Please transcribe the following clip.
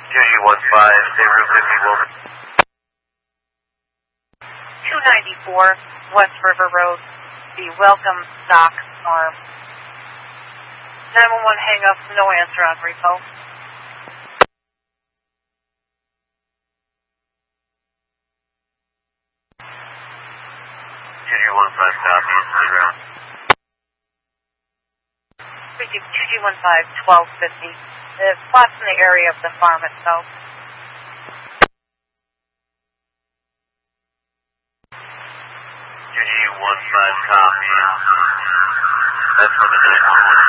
UG15, stay Route 50, Wilmington. 294 West River Road, the Welcome Stock Farm. 911 hang up, no answer on repo. UG15, copy, stay around. 2G15, 1250. The plots in the area of the farm itself. UG15, copy. That's for the 911.